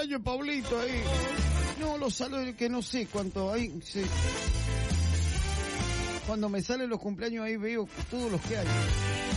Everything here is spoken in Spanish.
cumpleaños de Pablito ahí. No, los saludos que no sé cuánto hay. Sí. Cuando me salen los cumpleaños ahí veo todos los que hay.